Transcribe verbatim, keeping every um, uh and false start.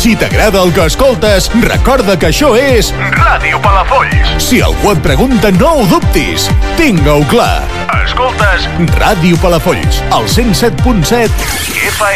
Si t'agrada el que escoltes, recorda que això és Ràdio Palafolls. Si algú et pregunta, no ho dubtis. Tinga-ho clar. Escoltes Ràdio Palafolls, al cent set punt set F M.